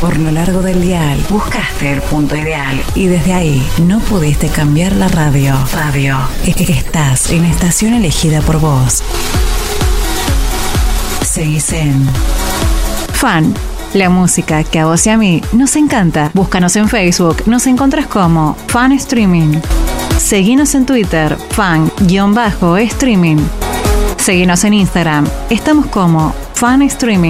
Por lo largo del dial, buscaste el punto ideal y desde ahí no pudiste cambiar la radio. Es que estás en la estación elegida por vos. Seguís en Fan, la música que a vos y a mí nos encanta. Búscanos en Facebook, nos encontrás como Fan Streaming. Seguinos en Twitter, fan_streaming. Seguinos en Instagram, estamos como Fan Streaming.